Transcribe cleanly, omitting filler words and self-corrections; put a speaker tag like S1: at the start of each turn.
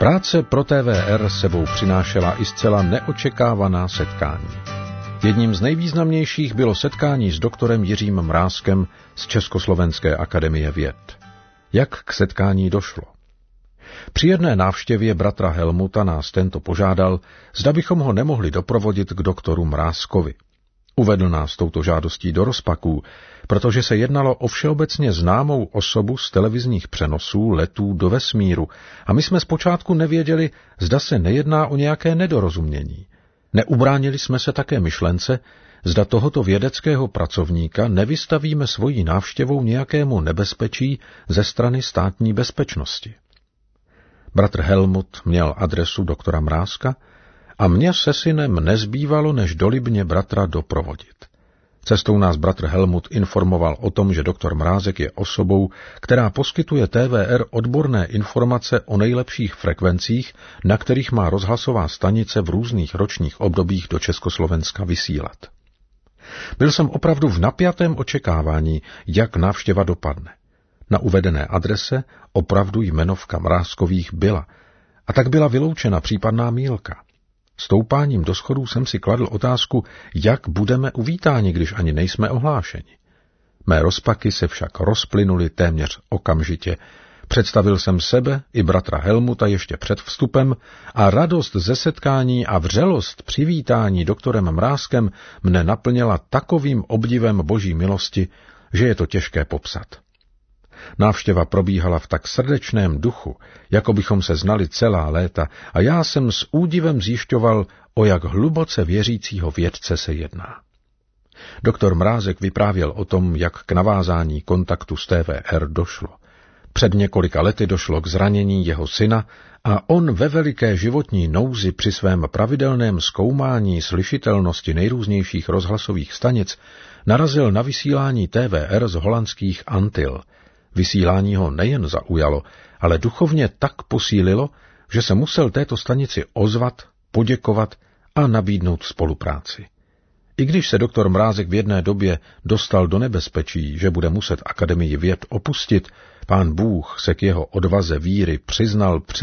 S1: Práce pro TVR sebou přinášela i zcela neočekávaná setkání. Jedním z nejvýznamnějších bylo setkání s doktorem Jiřím Mrázkem z Československé akademie věd. Jak k setkání došlo? Při jedné návštěvě bratra Helmuta nás tento požádal, zda bychom ho nemohli doprovodit k doktoru Mrázkovi. Uvedl nás touto žádostí do rozpaků, protože se jednalo o všeobecně známou osobu z televizních přenosů letů do vesmíru a my jsme zpočátku nevěděli, zda se nejedná o nějaké nedorozumění. Neubránili jsme se také myšlence, zda tohoto vědeckého pracovníka nevystavíme svojí návštěvou nějakému nebezpečí ze strany státní bezpečnosti. Bratr Helmut měl adresu doktora Mrázka a mně se synem nezbývalo, než dolibně bratra doprovodit. Cestou nás bratr Helmut informoval o tom, že doktor Mrázek je osobou, která poskytuje TVR odborné informace o nejlepších frekvencích, na kterých má rozhlasová stanice v různých ročních obdobích do Československa vysílat. Byl jsem opravdu v napjatém očekávání, jak návštěva dopadne. Na uvedené adrese opravdu jmenovka Mrázkových byla, a tak byla vyloučena případná mýlka. Stoupáním do schodů jsem si kladl otázku, jak budeme uvítáni, když ani nejsme ohlášeni. Mé rozpaky se však rozplynuly téměř okamžitě. Představil jsem sebe i bratra Helmuta ještě před vstupem a radost ze setkání a vřelost přivítání doktorem Mrázkem mne naplnila takovým obdivem boží milosti, že je to těžké popsat. Návštěva probíhala v tak srdečném duchu, jako bychom se znali celá léta, a já jsem s údivem zjišťoval, o jak hluboce věřícího vědce se jedná. Doktor Mrázek vyprávěl o tom, jak k navázání kontaktu s TVR došlo. Před několika lety došlo k zranění jeho syna a on ve veliké životní nouzi při svém pravidelném zkoumání slyšitelnosti nejrůznějších rozhlasových stanic narazil na vysílání TVR z holandských Antil. Vysílání ho nejen zaujalo, ale duchovně tak posílilo, že se musel této stanici ozvat, poděkovat a nabídnout spolupráci. I když se doktor Mrázek v jedné době dostal do nebezpečí, že bude muset Akademii věd opustit, Pán Bůh se k jeho odvaze víry přiznal